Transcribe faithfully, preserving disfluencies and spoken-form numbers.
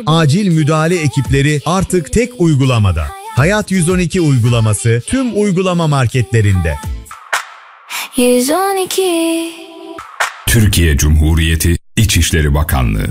acil müdahale ekipleri artık tek uygulamada. Hayat yüz on iki uygulaması tüm uygulama marketlerinde. yüz on iki Türkiye Cumhuriyeti İçişleri Bakanlığı.